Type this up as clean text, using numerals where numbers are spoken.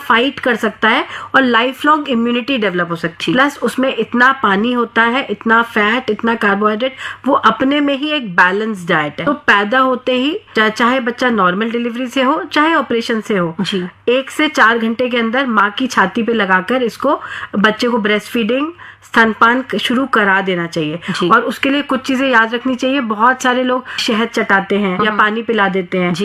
Fight कर सकता है और लाइफ लॉन्ग इम्यूनिटी डेवलप हो सकती है। प्लस उसमें इतना पानी होता है, इतना फैट, इतना कार्बोहाइड्रेट, वो अपने में ही एक बैलेंस डाइट है। तो पैदा होते ही चाहे बच्चा नॉर्मल डिलीवरी से हो चाहे ऑपरेशन से हो, 1 से 4 घंटे के अंदर माँ की छाती पे लगाकर इसको बच्चे को ब्रेस्ट फीडिंग, स्तनपान शुरू करा देना चाहिए। और उसके लिए कुछ चीजें याद रखनी चाहिए। बहुत सारे लोग शहद चटाते हैं या पानी पिला देते हैं,